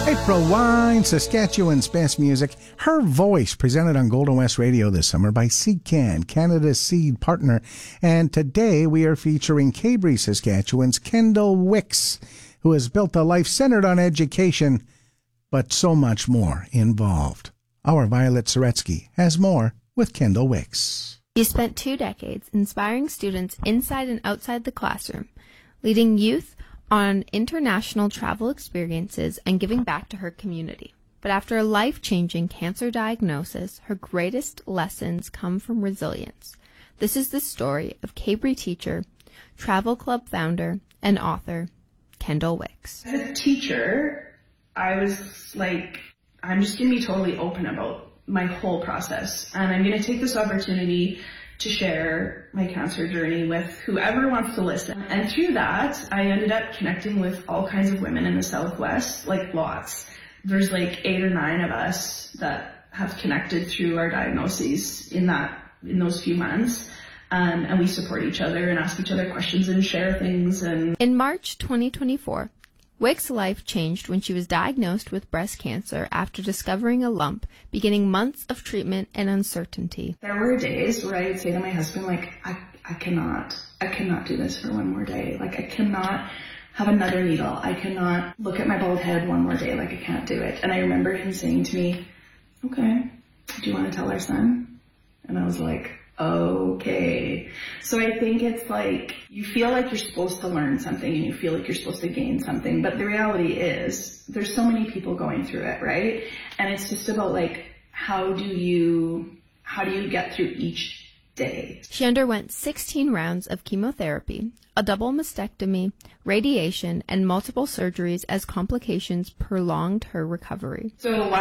April Wine, Saskatchewan's best music. Her voice presented on Golden West Radio this summer by SeedCan, Canada's seed partner. And today we are featuring Cabri, Saskatchewan's Kendall Wicks, who has built a life centered on education, but so much more involved. Our Violet Soretsky has more with Kendall Wicks. She spent 2 decades inspiring students inside and outside the classroom, leading youth on international travel experiences and giving back to her community. But after a life-changing cancer diagnosis, her greatest lessons come from resilience. This is the story of Cabri teacher, travel club founder, and author, Kendall Wicks. As a teacher, I was like, I'm just going to be totally open about my whole process, and I'm going to take this opportunity to share my cancer journey with whoever wants to listen. And through that, I ended up connecting with all kinds of women in the Southwest, like lots. There's like 8 or 9 of us that have connected through our diagnoses in those few months. And we support each other and ask each other questions and share things. And in March 2024, Wicks' life changed when she was diagnosed with breast cancer after discovering a lump, beginning months of treatment and uncertainty. There were days where I would say to my husband, like, I cannot do this for one more day. Like, I cannot have another needle. I cannot look at my bald head one more day. Like, I can't do it. And I remember him saying to me, okay, do you want to tell our son? And I was like, okay. So I think it's like, you feel like you're supposed to learn something and you feel like you're supposed to gain something, but the reality is there's so many people going through it, right? And it's just about like, how do you get through each day? She underwent 16 rounds of chemotherapy, a double mastectomy, radiation, and multiple surgeries as complications prolonged her recovery. So